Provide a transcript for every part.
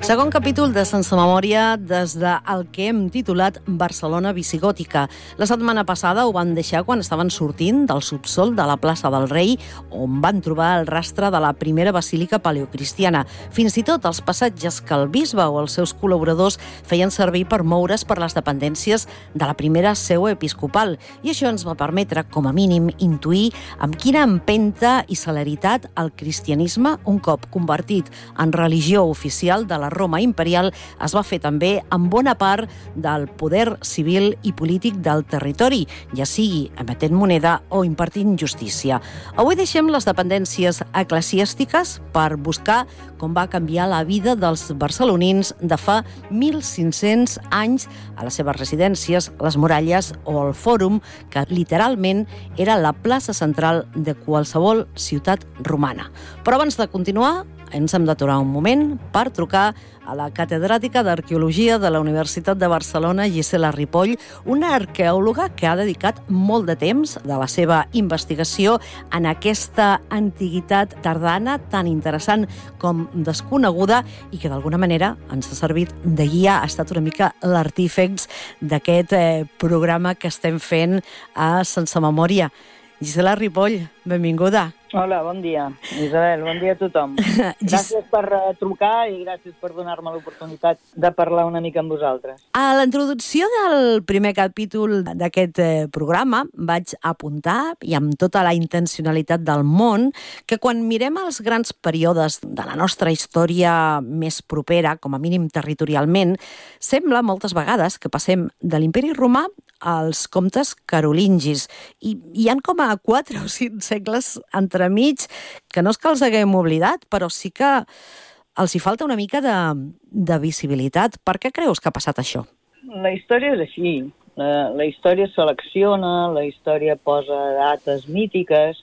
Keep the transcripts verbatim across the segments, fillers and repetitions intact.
Segon capítol de Sense Memòria des del que hem titulat Barcelona visigòtica. La setmana passada ho van deixar quan estaven sortint del subsol de la plaça del Rei, on van trobar el rastre de la primera basílica paleocristiana. Fins i tot els passatges que el bisbe o els seus col·laboradors feien servir per moure's per les dependències de la primera seu episcopal. I això ens va permetre, com a mínim, intuir amb quina empenta i celeritat el cristianisme, un cop convertit en religió oficial de la Roma imperial, es va fer també amb bona part del poder civil i polític del territori, ja sigui emetent moneda o impartint justícia. Avui deixem les dependències eclesiàstiques per buscar com va canviar la vida dels barcelonins de fa mil cinc-cents anys a les seves residències, les muralles o el fòrum, que literalment era la plaça central de qualsevol ciutat romana. Però abans de continuar, ens hem d'aturar un moment per trucar a la catedràtica d'Arqueologia de la Universitat de Barcelona, Gisela Ripoll, una arqueòloga que ha dedicat molt de temps de la seva investigació en aquesta antiguitat tardana tan interessant com desconeguda i que d'alguna manera ens ha servit de guia, ha estat una mica l'artífex d'aquest eh, programa que estem fent a Sense Memòria. Gisela Ripoll, benvinguda. Hola, bon dia, Isabel, bon dia a tothom. Gràcies per uh, trucar i gràcies per donar-me l'oportunitat de parlar una mica amb vosaltres. A la introducció del primer capítol d'aquest eh, programa vaig apuntar, i amb tota la intencionalitat del món, que quan mirem els grans períodes de la nostra història més propera, com a mínim territorialment, sembla moltes vegades que passem de l'imperi romà als comtes carolingis. I hi han com a quatre o cinc segles entremig que no és que els haguem oblidat, però sí que els hi falta una mica de, de visibilitat. Per què creus que ha passat això? La història és així. La, la història selecciona, la història posa dates mítiques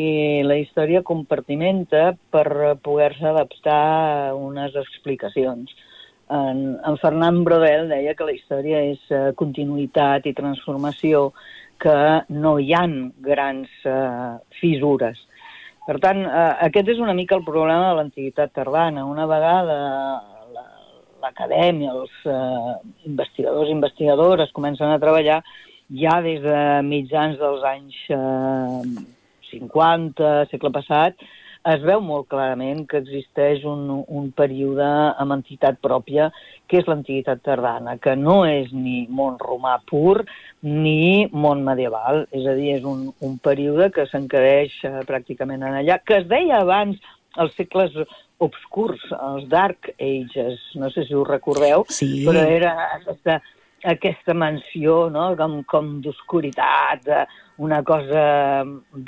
i la història compartimenta per poder-se adaptar a unes explicacions. En, en Fernand Braudel deia que la història és uh, continuïtat i transformació, que no hi ha grans uh, fissures. Per tant, uh, aquest és una mica el problema de l'antiguitat tardana. Una vegada la, l'acadèmia, els uh, investigadors i investigadores comencen a treballar ja des de mitjans dels anys uh, cinquanta, segle passat, es veu molt clarament que existeix un, un període amb entitat pròpia, que és l'antiguitat tardana, que no és ni món romà pur ni món medieval. És a dir, és un, un període que s'encadeix eh, pràcticament en allà, que es deia abans els segles obscurs, els Dark Ages, no sé si us recordeu, sí. Però era aquesta, aquesta mansió, no?, com, com d'oscuritat, una cosa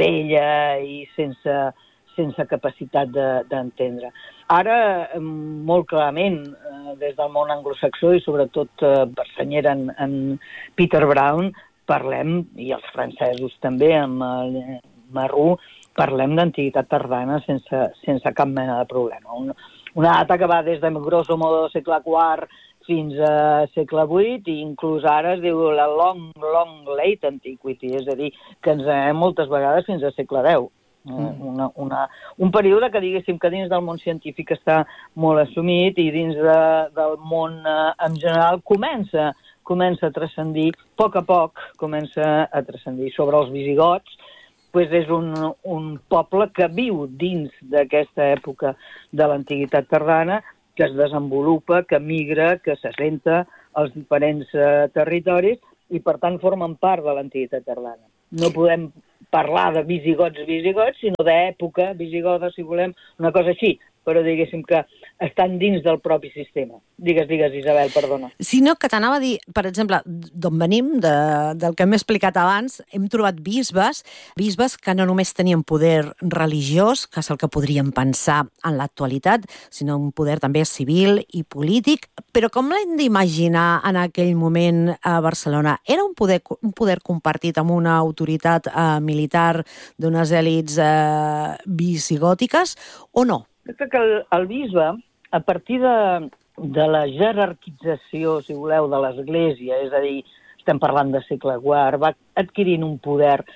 vella i sense... sense capacitat d'entendre. De, Ara, molt clarament, des del món anglosaxó i sobretot per senyera en, en Peter Brown, parlem, i els francesos també, amb el Marrou, parlem d'antiguitat tardana sense, sense cap mena de problema. Un, una data que va des de grosso modo segle quart fins a segle vuit, i inclús ara es diu la long, long late antiquity, és a dir, que ens anem moltes vegades fins a segle deu. Una, una, un període que diguéssim que dins del món científic està molt assumit i dins de, del món eh, en general comença, comença a transcendir, a poc a poc comença a transcendir. Sobre els visigots, pues és un, un poble que viu dins d'aquesta època de l'antiguitat tardana, que es desenvolupa, que migra, que s'assenta als diferents eh, territoris i per tant formen part de l'antiguitat tardana. No podem parlar de visigots visigots, sinó d'època visigoda, si volem, una cosa així, però diguéssim que estan dins del propi sistema. Digues, digues, Isabel, perdona. Si no, que t'anava a dir, per exemple, d'on venim, de, del que hem explicat abans, hem trobat bisbes, bisbes que no només tenien poder religiós, que és el que podríem pensar en l'actualitat, sinó un poder també civil i polític, però com l'hem d'imaginar en aquell moment a Barcelona? Era un poder, un poder compartit amb una autoritat eh, militar d'unes èlits eh, visigòtiques o no? Crec que el, el bisbe, a partir de, de la jerarquització, si voleu, de l'Església, és a dir, estem parlant de segle quart, va adquirint un poder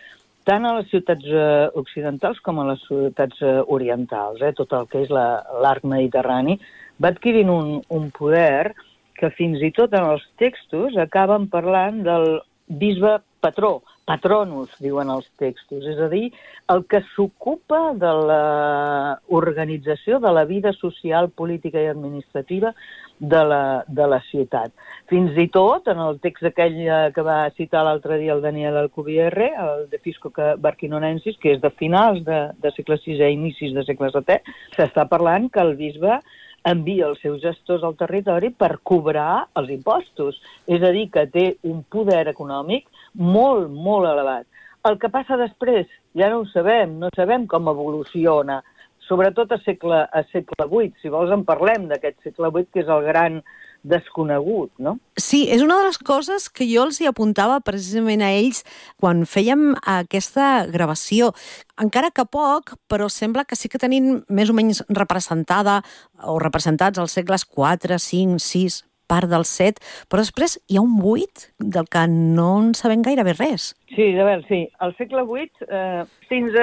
tant a les ciutats eh, occidentals com a les ciutats eh, orientals, eh, tot el que és l'arc mediterrani, va adquirint un, un poder que fins i tot en els textos acaben parlant del bisbe patró, patronus, diuen els textos, és a dir, el que s'ocupa de l'organització de la vida social, política i administrativa de la, de la ciutat. Fins i tot, en el text aquell que va citar l'altre dia el Daniel Alcubierre, el De Fisco Barquinonensis, que és de finals de, de segle sisè i inicis de segle setè, s'està parlant que el bisbe envia els seus gestors al territori per cobrar els impostos. És a dir, que té un poder econòmic molt, molt elevat. El que passa després, ja no ho sabem, no sabem com evoluciona, sobretot a segle, a segle vuit. Si vols en parlem d'aquest segle vuit, que és el gran desconegut, no? Sí, és una de les coses que jo els hi apuntava precisament a ells quan fèiem aquesta gravació. Encara que poc, però sembla que sí que tenim més o menys representada o representats els segles quatre, cinc, sis, part del set, però després hi ha un buit del que no en sabem gairebé res. Sí, de veure, sí. Al segle vuit, eh, fins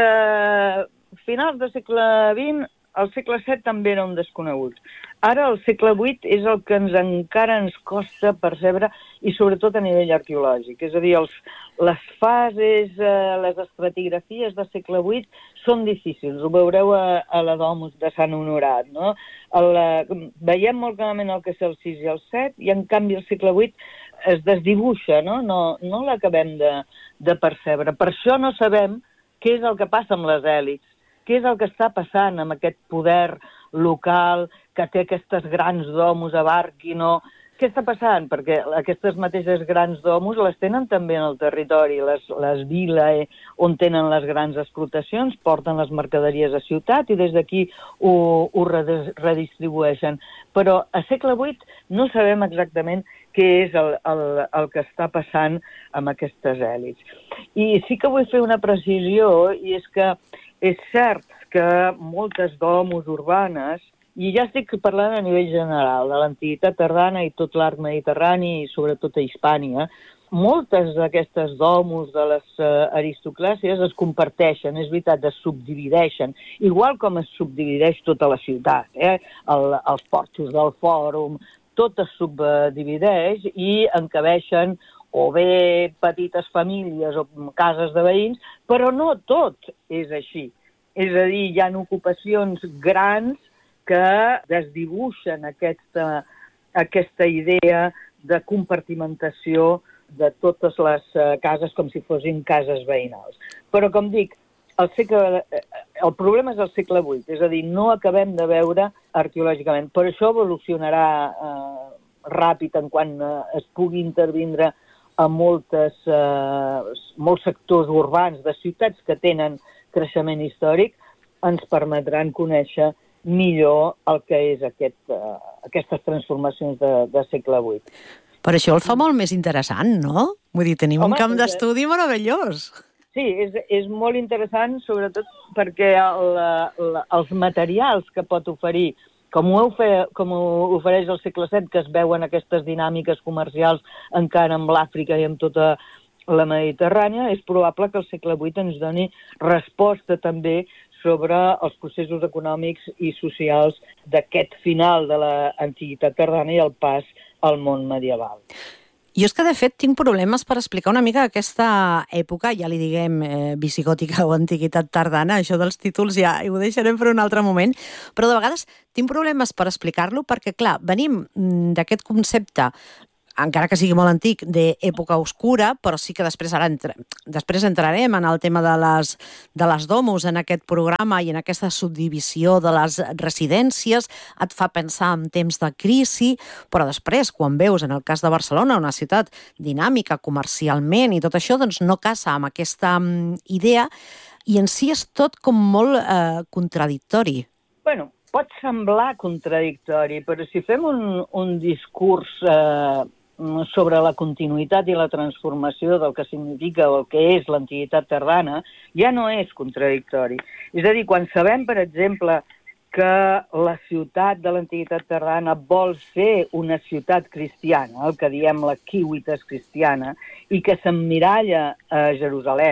a finals del segle vint, el segle set també era un desconegut. Ara el segle vuit és el que ens encara ens costa percebre, i sobretot a nivell arqueològic. És a dir, els, les fases, eh, les estratigrafies del segle vuit són difícils. Ho veureu a, a la Domus de Sant Honorat, no? El, eh, veiem molt clarament el que és el sis i el set, i en canvi el segle vuit es desdibuixa, no? No, no l'acabem de, de percebre. Per això no sabem què és el que passa amb les èlits. Què és el que està passant amb aquest poder local que té aquestes grans domus a Barquino? Què està passant? Perquè aquestes mateixes grans domus les tenen també en el territori. Les, les viles on tenen les grans explotacions porten les mercaderies a ciutat i des d'aquí ho, ho redistribueixen. Però a segle vuit no sabem exactament què és el, el, el que està passant amb aquestes èlits. I sí que vull fer una precisió, i és que és cert que moltes domus urbanes, i ja estic parlant a nivell general, de l'antiguitat tardana i tot l'arc mediterrani, i sobretot a Hispània, moltes d'aquestes domus de les uh, aristocràcies es comparteixen, és veritat, es subdivideixen, igual com es subdivideix tota la ciutat, eh? El, els porxos del fòrum, tot es subdivideix i encabeixen o bé petites famílies o cases de veïns, però no tot és així. És a dir, hi ha ocupacions grans que desdibuixen aquesta, aquesta idea de compartimentació de totes les cases com si fossin cases veïnals. Però, com dic, el, segle, el problema és el segle vuit, és a dir, no acabem de veure arqueològicament. Per això evolucionarà eh, ràpid en quan eh, es pugui intervindre a moltes, eh, molts sectors urbans de ciutats que tenen creixement històric, ens permetran conèixer millor el que és aquest, eh, aquestes transformacions de, de segle vuit. Per això el fa molt més interessant, no? Vull dir, tenim Home, un camp d'estudi meravellós. Sí, és, és molt interessant, sobretot perquè el, el, els materials que pot oferir, com ho, fe, com ho ofereix el segle set, que es veuen aquestes dinàmiques comercials encara amb l'Àfrica i amb tota la Mediterrània, és probable que el segle vuit ens doni resposta també sobre els processos econòmics i socials d'aquest final de l'antiguitat tardana i el pas al món medieval. Jo és que, de fet, tinc problemes per explicar una mica aquesta època, ja li diguem eh, visigòtica o antiguitat tardana, això dels títols ja ho deixarem per un altre moment, però de vegades tinc problemes per explicar-lo perquè, clar, venim d'aquest concepte, encara que sigui molt antic, d'època oscura, però sí que després ara entre... després entrarem en el tema de les, de les domus en aquest programa i en aquesta subdivisió de les residències, et fa pensar en temps de crisi, però després, quan veus, en el cas de Barcelona, una ciutat dinàmica comercialment i tot això, doncs no casa amb aquesta idea i en si és tot com molt eh, contradictori. Bueno, pot semblar contradictori, però si fem un, un discurs eh, sobre la continuïtat i la transformació del que significa o el que és l'antiguitat tardana, ja no és contradictori. És a dir, quan sabem, per exemple, que la ciutat de l'antiguitat tardana vol ser una ciutat cristiana, el que diem la civitas cristiana, i que s'emmiralla a Jerusalem,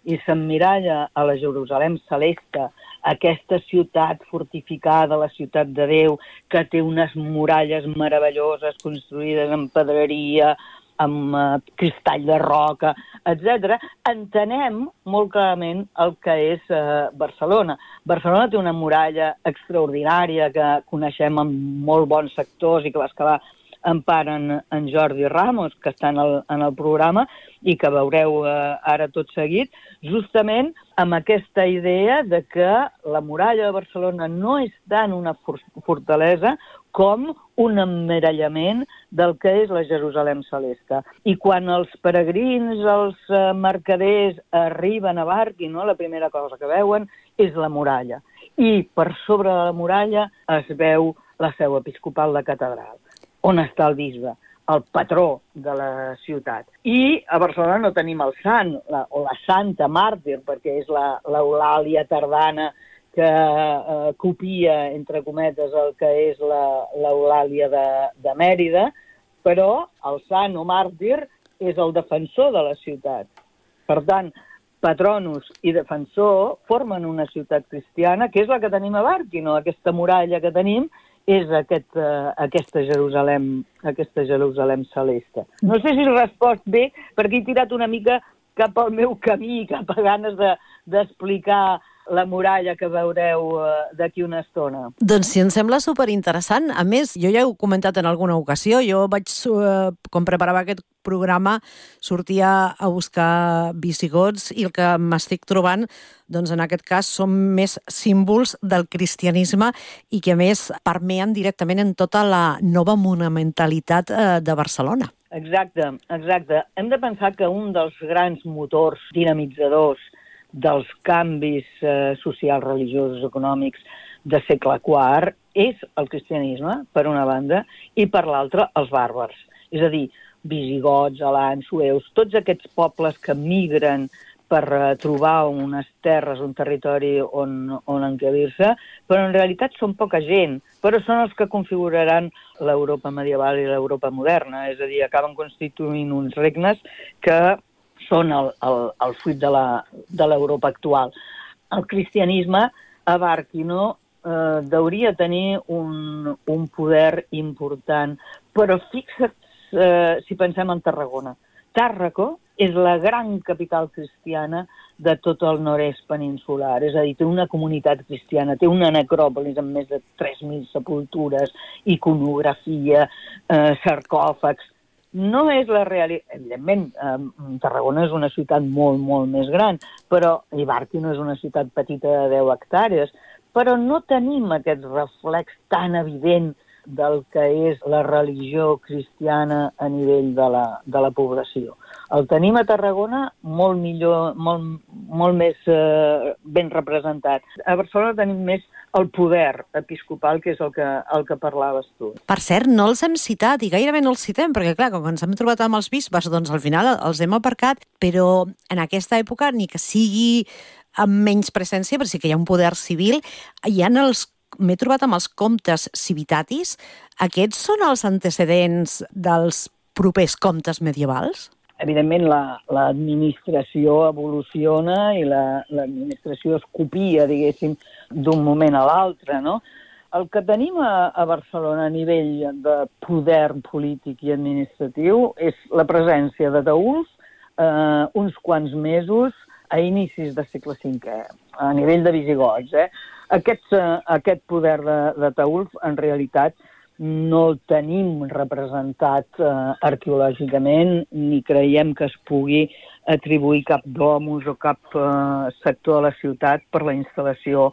i s'emmiralla a la Jerusalem celeste, aquesta ciutat fortificada, la ciutat de Déu, que té unes muralles meravelloses construïdes en pedreria, amb uh, cristall de roca, etcètera, entenem molt clarament el que és uh, Barcelona. Barcelona té una muralla extraordinària que coneixem en molt bons sectors i que les que va emparen en Jordi Ramos, que està en el, en el programa i que veureu eh, ara tot seguit, justament amb aquesta idea de que la muralla de Barcelona no és tant una fortalesa com un emmirallament del que és la Jerusalem celeste. I quan els peregrins, els eh, mercaders arriben a Barqui, no, la primera cosa que veuen és la muralla. I per sobre de la muralla es veu la seu episcopal de catedral, on està el bisbe, el patró de la ciutat. I a Barcelona no tenim el sant, la, o la santa màrtir, perquè és l'Eulàlia tardana que eh, copia, entre cometes, el que és l'Eulàlia de, de Mèrida, però el sant o màrtir és el defensor de la ciutat. Per tant, patronus i defensor formen una ciutat cristiana, que és la que tenim a Barqui, no? Aquesta muralla que tenim és aquest, uh, aquesta, Jerusalem, aquesta Jerusalem celeste. No sé si he respost bé, perquè he tirat una mica cap al meu camí, cap a ganes d'explicar de, la muralla que veureu uh, d'aquí una estona. Doncs sí, em sembla superinteressant. A més, jo ja ho he comentat en alguna ocasió, jo vaig, uh, quan preparava aquest programa, sortia a buscar visigots i el que m'estic trobant, doncs en aquest cas, són més símbols del cristianisme i que a més permeen directament en tota la nova monumentalitat uh, de Barcelona. Exacte, exacte. Hem de pensar que un dels grans motors dinamitzadors dels canvis eh, socials, religiosos, econòmics de segle quart és el cristianisme, per una banda, i per l'altra els bàrbars. És a dir, visigots, alans, sueus, tots aquests pobles que migren per eh, trobar unes terres, un territori on, on encabir-se, però en realitat són poca gent, però són els que configuraran l'Europa medieval i l'Europa moderna, és a dir, acaben constituint uns regnes que són el, el, el fruit de l'Europa actual. El cristianisme a Barqui no eh, hauria tenir un, un poder important, però fixa't eh, si pensem en Tarragona. Tàrraco és la gran capital cristiana de tot el nord-est peninsular, és a dir, té una comunitat cristiana, té una necròpolis amb més de tres mil sepultures, iconografia, eh, sarcòfags. No és la realitat. Evidentment, eh, Tarragona és una ciutat molt, molt més gran, però i Barqui no és una ciutat petita de deu hectàrees, però no tenim aquest reflex tan evident del que és la religió cristiana a nivell de la, de la població. El tenim a Tarragona molt millor, molt, molt més eh, ben representat. A Barcelona tenim més el poder episcopal, que és el que, el que parlaves tu. Per cert, no els hem citat, i gairebé no els citem, perquè clar, quan ens hem trobat amb els bisbes, doncs al final els hem aparcat, però en aquesta època, ni que sigui amb menys presència, però sí que hi ha un poder civil, hi ha els m'he trobat amb els comtes civitatis. Aquests són els antecedents dels propers comtes medievals? Evidentment, l'administració la, evoluciona i l'administració la, es copia, diguéssim, d'un moment a l'altre, no? El que tenim a, a Barcelona a nivell de poder polític i administratiu és la presència de taüls eh, uns quants mesos a inicis del segle cinquè, a nivell de visigots, eh? Aquest, aquest poder de, de taüls, en realitat, no el tenim representat eh, arqueològicament, ni creiem que es pugui atribuir cap domus o cap eh, sector de la ciutat per la instal·lació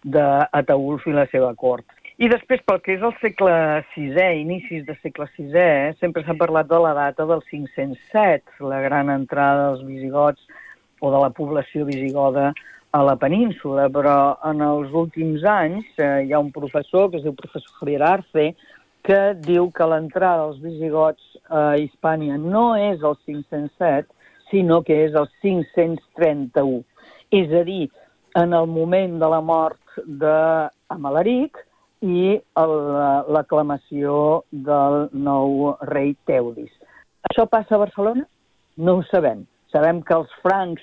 d'Ataülf i la seva cort. I després, pel que és el segle sisè, inicis del segle sisè, eh, sempre s'ha parlat de la data del cinc-cents set, la gran entrada dels visigots o de la població visigoda a la península, però en els últims anys eh, hi ha un professor, que es diu professor Javier Arce, que diu que l'entrada dels visigots a Hispània no és el cinc-cents set, sinó que és el cinc-cents trenta-u. És a dir, en el moment de la mort d'Amalaric i l'aclamació del nou rei Teudis. Això passa a Barcelona? No ho sabem. Sabem que els francs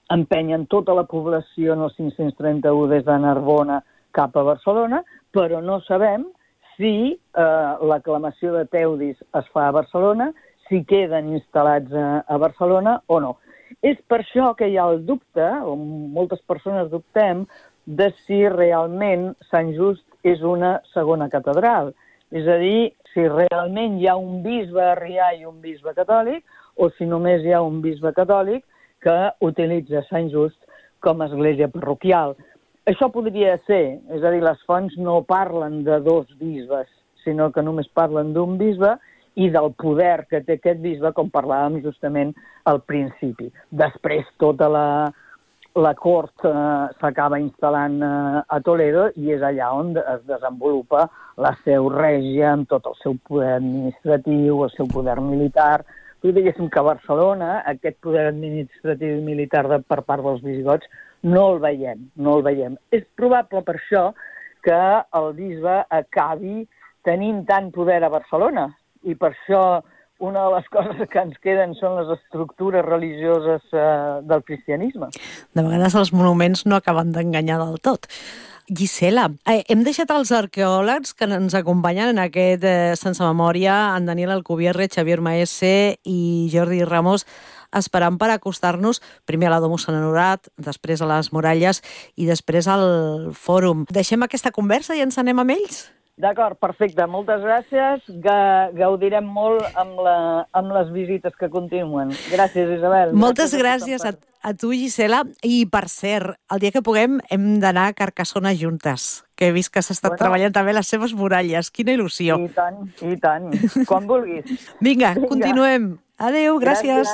empenyen tota la població en el cinc-cents trenta-u des de Narbona cap a Barcelona, però no sabem si eh, l'aclamació de Teudis es fa a Barcelona, si queden instal·lats a, a Barcelona o no. És per això que hi ha el dubte, o moltes persones dubtem, de si realment Sant Just és una segona catedral. És a dir, si realment hi ha un bisbe arrià i un bisbe catòlic, o si només hi ha un bisbe catòlic que utilitza Sant Just com a església parroquial. Això podria ser, és a dir, les fonts no parlen de dos bisbes, sinó que només parlen d'un bisbe i del poder que té aquest bisbe, com parlàvem justament al principi. Després tota la, la cort eh, s'acaba instal·lant eh, a Toledo i és allà on es desenvolupa la seu règia amb tot el seu poder administratiu, el seu poder militar. Diguéssim que a Barcelona aquest poder administratiu i militar de, per part dels visigots no el veiem, no el veiem. És probable per això que el bisbe acabi tenint tant poder a Barcelona i per això una de les coses que ens queden són les estructures religioses eh, del cristianisme. De vegades els monuments no acaben d'enganyar del tot. Gisela, eh, hem deixat els arqueòlegs que ens acompanyen en aquest eh, Sense Memòria, en Daniel Alcubierre, Xavier Maese i Jordi Ramos, esperant per acostar-nos primer a la Domus Sant Honorat, després a les Muralles i després al Fòrum. Deixem aquesta conversa i ens anem amb ells? D'acord, perfecte. Moltes gràcies. Gaudirem molt amb, la, amb les visites que continuen. Gràcies, Isabel. Moltes gràcies, gràcies a, a tu, Gisela. I, per cert, el dia que puguem hem d'anar a Carcassona juntes, que he vist que s'ha estat bueno. treballant també les seves muralles. Quina il·lusió. I tant, i tant. Quan vulguis. Vinga, Vinga. continuem. Adéu, gràcies. gràcies.